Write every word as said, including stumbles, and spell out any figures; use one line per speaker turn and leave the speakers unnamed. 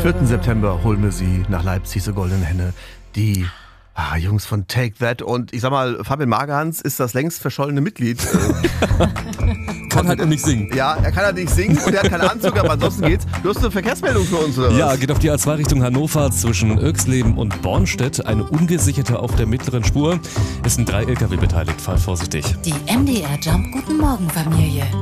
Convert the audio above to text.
vierten September holen wir sie nach Leipzig zur Goldenen Henne. Die ah, Jungs von Take That. Und ich sag mal, Fabian Magerhans ist das längst verschollene Mitglied.
Kann halt nicht singen.
Ja, er kann halt nicht singen und er hat keinen Anzug, aber ansonsten geht's. Du hast eine Verkehrsmeldung für uns, oder was?
Ja, geht auf die A zwei Richtung Hannover zwischen Oechsleben und Bornstedt. Eine ungesicherte auf der mittleren Spur. Es sind drei L K W beteiligt, fahrt vorsichtig.
Die M D R Jump Guten Morgen Familie.